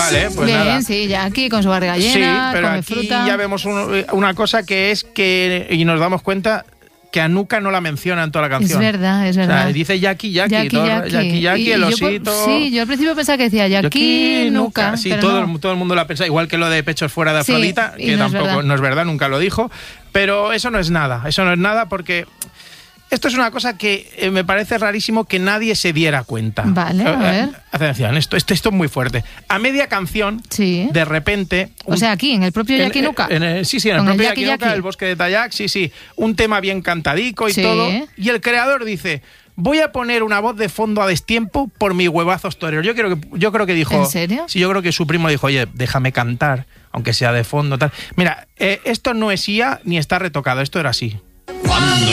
Vale, pues bien, nada. sí, Jackie con su barriga llena, Sí, pero come aquí fruta. ya vemos una cosa que es que, y nos damos cuenta que a Nuka no la menciona en toda la canción. Es verdad. O sea, dice Jackie, Y el yo, osito. sí, yo al principio pensaba que decía Jackie, Nuka. Sí, pero todo el mundo lo ha pensado, igual que lo de pechos fuera de Sí, Afrodita, y que no es tampoco verdad. no es verdad, nunca lo dijo. Pero eso no es nada porque esto es una cosa que me parece rarísimo que nadie se diera cuenta. Vale, a ver. Atención, esto es muy fuerte. A media canción, Sí. de repente... O sea, aquí, en el propio Jackie Nuka. Sí, en el Con propio el Jackie Jackie Nuka, Jackie. el bosque de Tayac, sí. Un tema bien cantadico y Sí. todo. Y el creador dice... Voy a poner una voz de fondo a destiempo por mis huevazos toreros. Yo creo que dijo... ¿En serio? Sí, yo creo que su primo dijo, oye, déjame cantar, aunque sea de fondo, tal. Mira, esto no es IA ni está retocado, esto era así. Cuando